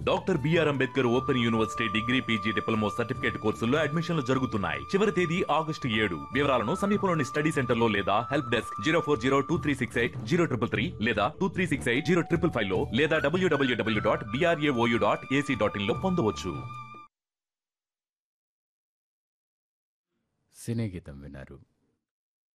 Doctor BR Ambedkar open university degree PG diploma certificate కోర్సుల్లో అడ్మిషన్లు జరుగుతున్నాయి. చివరి తేదీ August 7. వివరాలను సమీపంలోని స్టడీ సెంటర్ లో లేదా హెల్ప్ డెస్క్ 04023680333 లేదా 23680555 లో లేదా www.brao.ac.in లో పొందవచ్చు. సినీ గీతం విన్నారు.